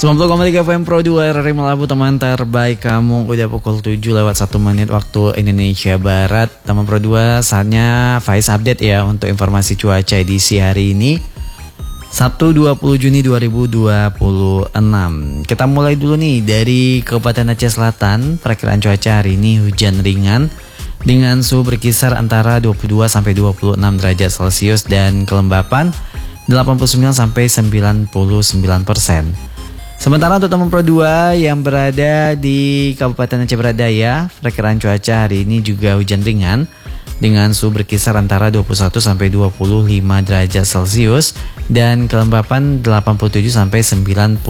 90,3 FM Pro 2 RRI Melabu, teman terbaik kamu. Udah pukul 7 lewat 1 menit waktu Indonesia Barat. Teman Pro 2, saatnya Faiz update ya untuk informasi cuaca edisi hari ini, Sabtu 20 Juni 2026. Kita mulai dulu nih dari Kabupaten Aceh Selatan. Perakiraan cuaca hari ini hujan ringan dengan suhu berkisar antara 22 sampai 26 derajat Celcius dan kelembapan 89 sampai 99%. Sementara untuk teman Pro 2 yang berada di Kabupaten Aceh Berdaya, perakiraan cuaca hari ini juga hujan ringan dengan suhu berkisar antara 21 sampai 25 derajat Celcius dan kelembapan 87 sampai 98%.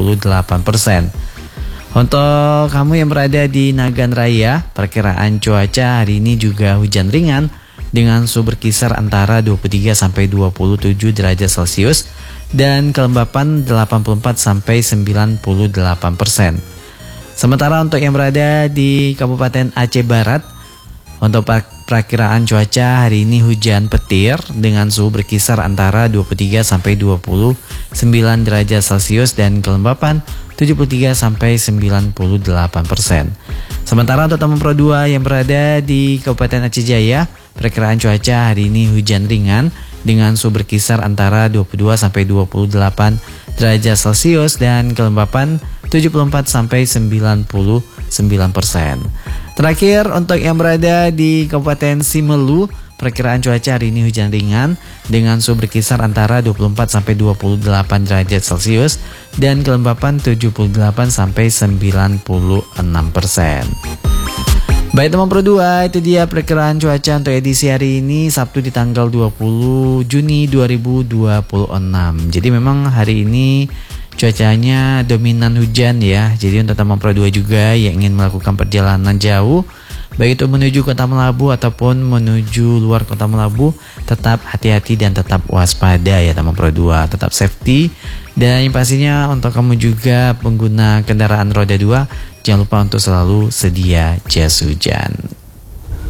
Untuk kamu yang berada di Nagan Raya, perakiraan cuaca hari ini juga hujan ringan dengan suhu berkisar antara 23 sampai 27 derajat Celcius dan kelembapan 84 sampai 98%. Sementara untuk yang berada di Kabupaten Aceh Barat, untuk perakiraan cuaca hari ini hujan petir dengan suhu berkisar antara 23 sampai 29 derajat Celcius dan kelembapan 73 sampai 98%. Sementara untuk teman Pro 2 yang berada di Kabupaten Aceh Jaya, perakiraan cuaca hari ini hujan ringan dengan suhu berkisar antara 22 sampai 28 derajat Celcius dan kelembapan 74 sampai 99%. Terakhir untuk yang berada di Kabupaten Simelu, perakiraan cuaca hari ini hujan ringan dengan suhu berkisar antara 24 sampai 28 derajat Celcius dan kelembapan 78 sampai 96%. Baik teman Pro 2, itu dia perkiraan cuaca untuk edisi hari ini Sabtu di tanggal 20 Juni 2026. Jadi memang hari ini cuacanya dominan hujan ya. Jadi untuk teman Pro 2 juga yang ingin melakukan perjalanan jauh, baik itu menuju Kota Melabu ataupun menuju luar Kota Melabu, tetap hati-hati dan tetap waspada ya teman Pro 2. Tetap safety. Dan yang pastinya untuk kamu juga pengguna kendaraan roda 2, jangan lupa untuk selalu sedia jas hujan.